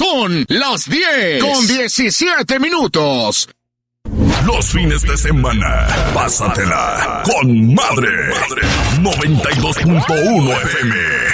Son las 10:17. Los fines de semana, pásatela con Madre. 92.1 FM.